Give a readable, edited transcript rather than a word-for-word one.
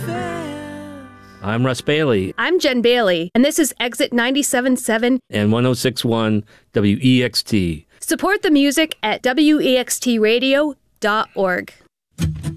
I'm Russ Bailey. I'm Jen Bailey, and this is Exit 97.7 and 106.1 WEXT. Support the music at wextradio.org.